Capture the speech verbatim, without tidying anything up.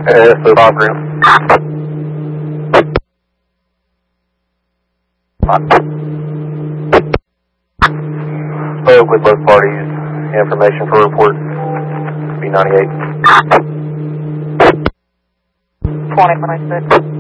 Uh, so top room. Spoke with both parties. Information for report. B ninety-eight. twenty twenty-six.